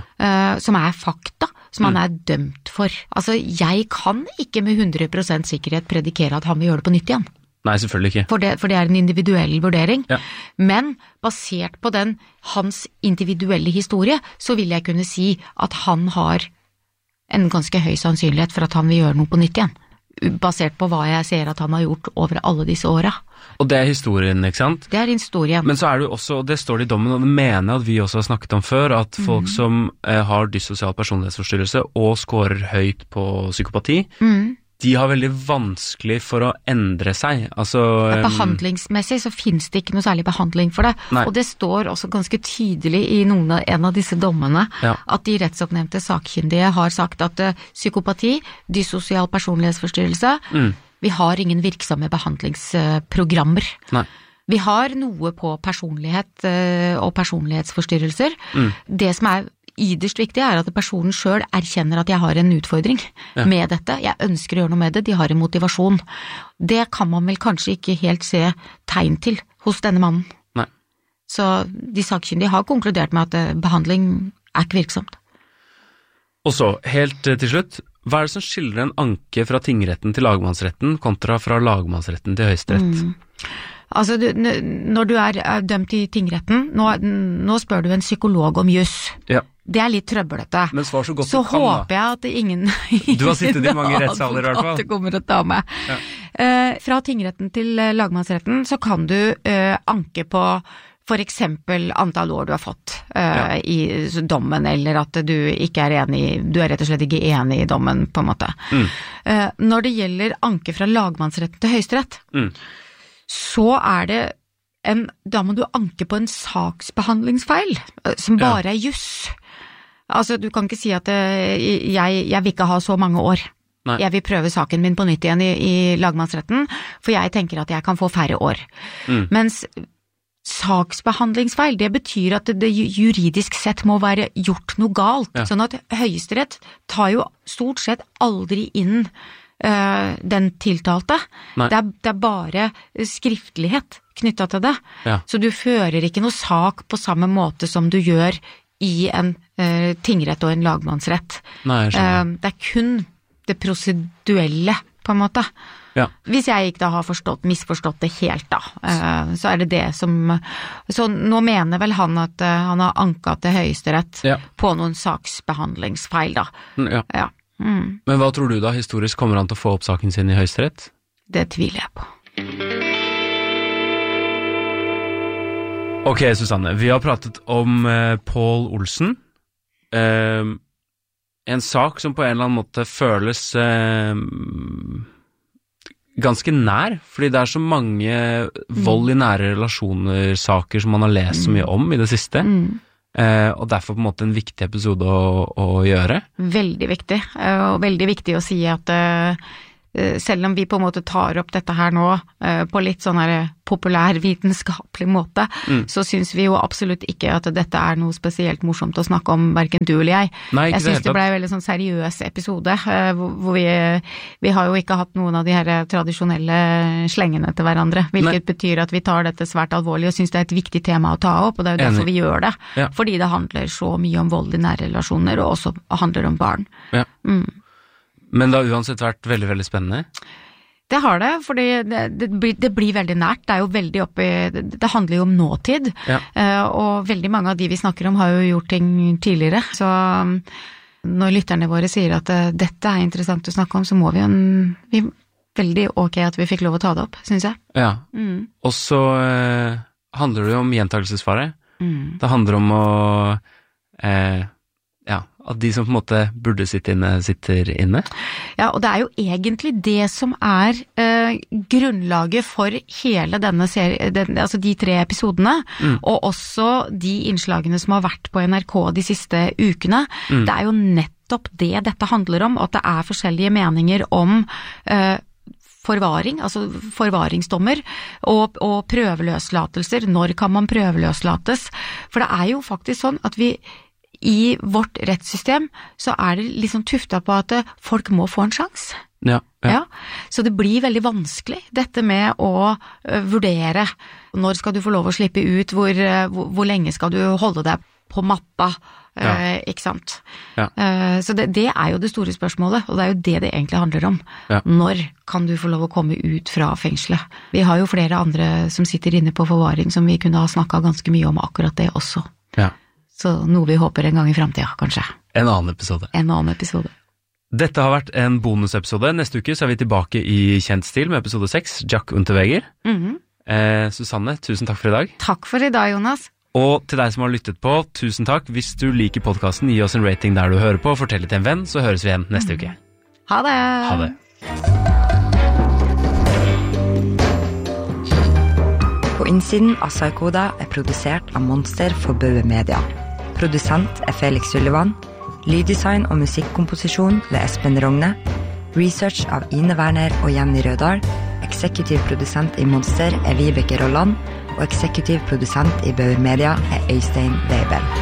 [SPEAKER 1] som er fakta, som han er dømt for. Altså, jeg kan ikke med 100% sikkerhet predikere at han vil gjøre det på nytt igjen.
[SPEAKER 2] Nei, selvfølgelig ikke.
[SPEAKER 1] For det er en individuell vurdering. Men basert på hans individuelle historie, så vil jeg kunne si at han har en ganske høy sannsynlighet for at han vil gjøre noe på nytt igjen. Basert på hva jeg ser at han har gjort over alle disse årene.
[SPEAKER 2] Og det er historien, ikke sant?
[SPEAKER 1] Det er historien.
[SPEAKER 2] Men så er det jo også, og det står det i dommen, og det mener jeg at vi også har snakket om før, at folk som har dyssosial personlighetsforstyrrelse og scorer høyt på psykopati, de har veldig vanskelig for å endre seg. Altså,
[SPEAKER 1] behandlingsmessig så finnes det ikke noe særlig behandling for det. Og det står også ganske tydelig i en av disse dommene at de rettsoppnevnte sakkyndige har sagt at psykopati, dyssosial personlighetsforstyrrelse, vi har ingen virksomme behandlingsprogrammer. Vi har noe på personlighet og personlighetsforstyrrelser. Det som er yderst viktig er at personen selv erkjenner at jeg har en utfordring med dette. Jeg ønsker å gjøre noe med det, de har en motivasjon. Det kan man vel kanskje ikke helt se tegn til hos denne mannen. Så de sakkyndige har konkludert med at behandling er ikke virksomt.
[SPEAKER 2] Og så, helt til slutt, hva er det som skiller en anke fra tingretten til lagmannsretten kontra fra lagmannsretten til Høyesterett?
[SPEAKER 1] Altså, når du er dømt i tingretten, nå spør du en psykolog om juss. Det er litt trøblete.
[SPEAKER 2] Men svar så godt
[SPEAKER 1] så
[SPEAKER 2] du kan, da.
[SPEAKER 1] Håper jeg at ingen
[SPEAKER 2] Du har sittet i mange rettssaler i hvert fall.
[SPEAKER 1] At det kommer å ta meg. Fra tingretten til lagmannsretten så kan du anke på for eksempel antall år du har fått i dommen, eller at du ikke er enig, du er rett og slett ikke enig i dommen, på en måte. Når det gjelder anke fra lagmannsretten til Høyesterett, så er det da må du anke på en saksbehandlingsfeil, som bare er juss. Altså, du kan ikke si at jeg vil ikke ha så mange år. Jeg vil prøve saken min på nytt igjen i lagmannsretten, for jeg tenker at jeg kan få færre år. Mens saksbehandlingsfeil, det betyr at det juridisk sett må være gjort noe galt, sånn at Høyesterett tar jo stort sett aldri inn den tiltalte. Det er bare skriftlighet knyttet til det. Så du fører ikke noe sak på samme måte som du gjør i en tingrett og en lagmannsrett. Det er kun det proseduelle, på en måte. Hvis jeg ikke da har misforstått det helt da, så er det som så nå mener vel han at han har anket til Høyesterett på noen saksbehandlingsfeil da. Men
[SPEAKER 2] hva tror du da, historisk kommer han til å få opp saken sin i Høyesterett?
[SPEAKER 1] Det tviler jeg på.
[SPEAKER 2] Ok, Susanne, vi har pratet om Pål Olsen, en sak som på en eller annen måte føles ganske nær, fordi det så mange vold i nære relasjoner, saker som man har lest så mye om i det siste, og derfor på en måte en viktig episode å gjøre.
[SPEAKER 1] Veldig viktig, og veldig viktig å si at selv om vi på en måte tar opp dette her nå på litt sånn her populærvitenskapelig måte, så synes vi jo absolutt ikke at dette noe spesielt morsomt å snakke om, hverken du eller jeg.
[SPEAKER 2] Nei, ikke
[SPEAKER 1] jeg synes det ble en veldig sånn seriøs episode, hvor vi har jo ikke hatt noen av de her tradisjonelle slengene til hverandre, hvilket betyr at vi tar dette svært alvorlig og synes det et viktig tema å ta opp, og det jo derfor vi gjør det. Ja. Fordi det handler så mye om vold i nære relasjoner, og også handler om barn.
[SPEAKER 2] Ja. Men det har uansett vært veldig, veldig spennende?
[SPEAKER 1] Det har det, fordi det blir veldig nært. Det jo veldig det handler jo om nåtid, og veldig mange av de vi snakker om har jo gjort ting tidligere. Så når lytterne våre sier at dette interessant å snakke om, så må vi veldig ok at vi fikk lov å ta det opp, synes jeg. Ja,
[SPEAKER 2] og så handler det jo om gjentakelsesfare. Det handler om å... at de som på en måte burde sitte inne, sitter inne?
[SPEAKER 1] Ja, og det jo egentlig det som grunnlaget for hele denne serien, altså de 3 episodene, og også de innslagene som har vært på NRK de siste ukene. Det jo nettopp det dette handler om, at det forskjellige meninger om forvaring, altså forvaringsdommer, og prøveløslatelser. Når kan man prøveløslates? For det jo faktisk sånn at i vårt rettssystem så det liksom tuftet på at folk må få en sjans. Ja. Så det blir veldig vanskelig, dette med å vurdere når skal du få lov å slippe ut, hvor lenge skal du holde deg på matta, ikke sant? Ja. Så det jo det store spørsmålet, og det jo det egentlig handler om. Ja. Når kan du få lov å komme ut fra fengselet? Vi har jo flere andre som sitter inne på forvaring som vi kunne ha snakket ganske mye om akkurat det også. Ja. Så noe vi håper en gang i fremtiden, kanskje.
[SPEAKER 2] En annen episode. Dette har vært en bonusepisode. Neste uke så vi tilbake i kjent stil med episode 6, Jack Unterweger. Susanne, tusen takk for i dag.
[SPEAKER 1] Takk for i dag, Jonas.
[SPEAKER 2] Og til deg som har lyttet på, tusen takk. Hvis du liker podcasten, gi oss en rating der du hører på, fortell det til en venn, så høres vi igjen neste uke.
[SPEAKER 1] Ha det!
[SPEAKER 2] Ha det.
[SPEAKER 3] På innsiden av Psykoda produsert av Monster for Bauer Media. Produsent Felix Sullivan. Lyddesign og musikkomposisjon ved Espen Rogne. Research av Ine Werner og Jenny Rødal. Eksekutiv produsent i Monster Vibeke Rolland. Og eksekutiv produsent i Bauer Media Øystein Weibel.